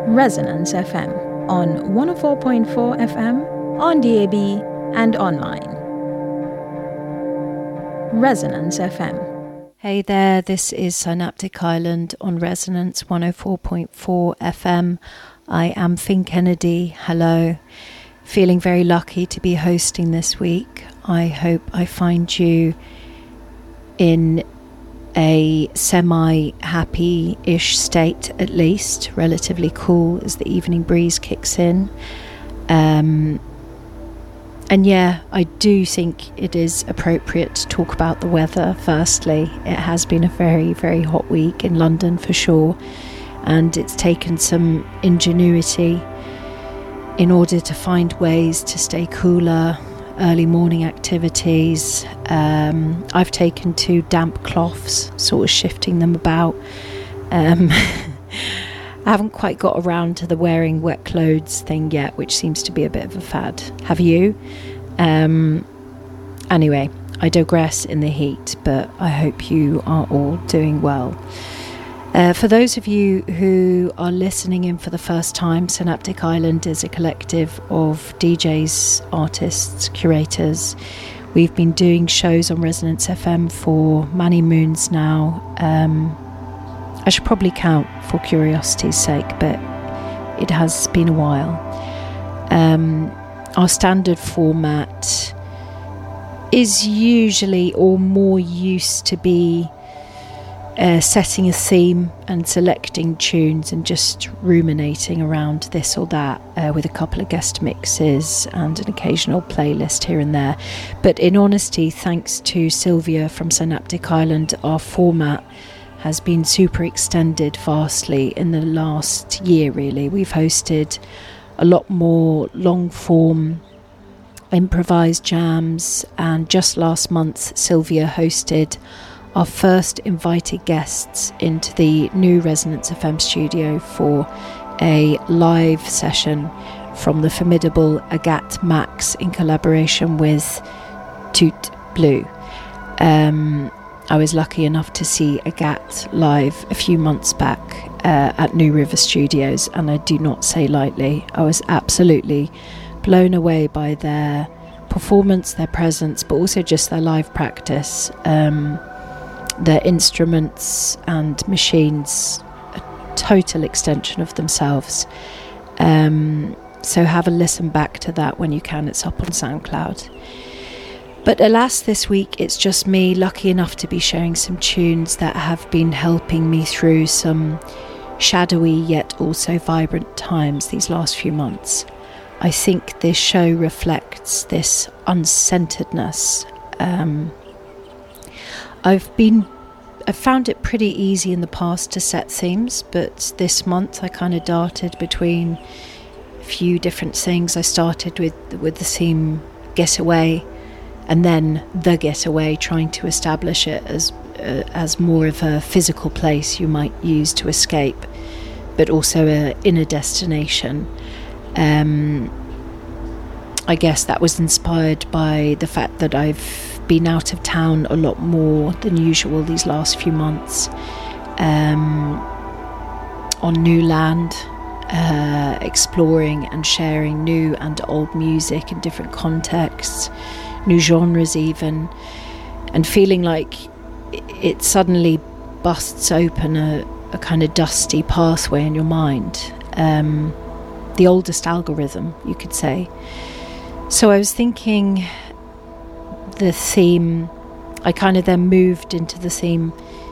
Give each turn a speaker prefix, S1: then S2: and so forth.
S1: Resonance FM on 104.4 FM, on DAB and online. Resonance FM.
S2: Hey there, this is Synaptic Island on Resonance 104.4 FM. I am Finn Kennedy. Hello. Feeling very lucky to be hosting this week. I hope I find you in a semi-happy-ish state, at least, relatively cool as the evening breeze kicks in. And yeah, I do think it is appropriate to talk about the weather. Firstly, it has been a very, very hot week in London for sure, and it's taken some ingenuity in order to find ways to stay cooler. Early morning activities. I've taken 2 damp cloths, sort of shifting them about. I haven't quite got around to the wearing wet clothes thing yet, which seems to be a bit of a fad. Have you? Anyway, I digress in the heat, but I hope you are all doing well. For those of you who are listening in for the first time, Synaptic Island is a collective of DJs, artists, curators. We've been doing shows on Resonance FM for many moons now. I should probably count for curiosity's sake, but it has been a while. Our standard format is usually, or more used to be, setting a theme and selecting tunes and just ruminating around this or that with a couple of guest mixes and an occasional playlist here and there. But in honesty, thanks to Sylvia from Synaptic Island, our format has been super extended vastly in the last year, really. We've hosted a lot more long form improvised jams, and just last month Sylvia hosted our first invited guests into the new Resonance FM studio for a live session from the formidable Agathe Max in collaboration with Toot Blue. I was lucky enough to see Agathe live a few months back at New River Studios, and I do not say lightly. I was absolutely blown away by their performance, their presence, but also just their live practice. Their instruments and machines, a total extension of themselves. So have a listen back to that when you can. It's up on SoundCloud. But alas, this week it's just me, lucky enough to be sharing some tunes that have been helping me through some shadowy yet also vibrant times these last few months. I think this show reflects this uncenteredness. I've found it pretty easy in the past to set themes, but this month I kind of darted between a few different things. I started with the theme Getaway, and then The Getaway, trying to establish it as more of a physical place you might use to escape, but also an inner destination. I guess that was inspired by the fact that I've been out of town a lot more than usual these last few months, on new land, exploring and sharing new and old music in different contexts, new genres even, and feeling like it suddenly busts open a kind of dusty pathway in your mind, the oldest algorithm, you could say. So I was thinking the theme, I kind of then moved into the theme